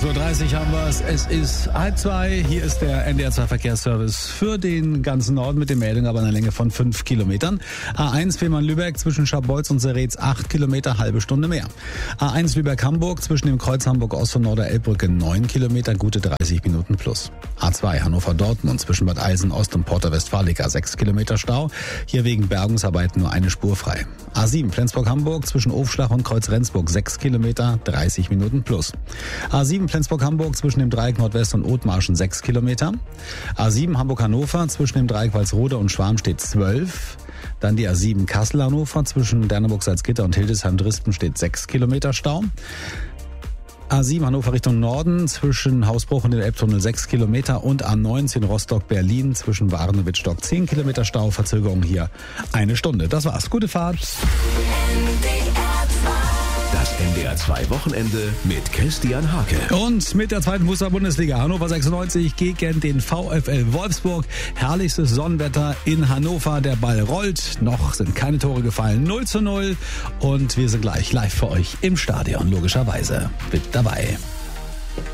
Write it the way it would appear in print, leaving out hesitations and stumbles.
6.30 Uhr haben wir es. Es ist 1:30. Hier ist der NDR 2 Verkehrsservice für den ganzen Norden mit den Meldungen aber einer Länge von 5 Kilometern. A1 Fehmarn-Lübeck zwischen Scharbeutz und Seretz 8 Kilometer, halbe Stunde mehr. A1 Lübeck-Hamburg zwischen dem Kreuz Hamburg-Ost und Norder-Elbbrücke 9 Kilometer, gute 30 Minuten plus. A2 Hannover-Dortmund zwischen Bad Eilsen-Ost und Porta Westfalica 6 Kilometer Stau. Hier wegen Bergungsarbeiten nur eine Spur frei. A7 Flensburg-Hamburg zwischen Ofschlach und Kreuz Rendsburg 6 Kilometer, 30 Minuten plus. A7 Flensburg-Hamburg zwischen dem Dreieck Nordwest und Othmarschen 6 Kilometer. A7 Hamburg-Hannover zwischen dem Dreieck Walsrode und Schwarmstedt 12. Dann die A7 Kassel-Hannover zwischen Derneburg-Salzgitter und Hildesheim-Drispen steht 6 Kilometer Stau. A7 Hannover Richtung Norden zwischen Hausbruch und den Elbtunnel 6 Kilometer und A19 Rostock-Berlin zwischen Waren und Wittstock 10 Kilometer Stau, Verzögerung hier eine Stunde. Das war's. Gute Fahrt. Das NDR 2 Wochenende mit Christian Hake. Und mit der zweiten Fußball-Bundesliga Hannover 96 gegen den VfL Wolfsburg. Herrlichstes Sonnenwetter in Hannover. Der Ball rollt. Noch sind keine Tore gefallen. 0:0. Und wir sind gleich live für euch im Stadion, logischerweise. Mit dabei.